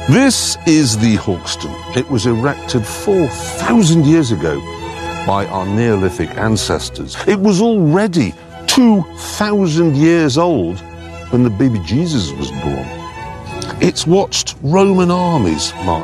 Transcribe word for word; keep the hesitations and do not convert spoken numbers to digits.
This is the Hawkston. It was erected four thousand years ago by our Neolithic ancestors. It was already two thousand years old when the baby Jesus was born. It's watched Roman armies march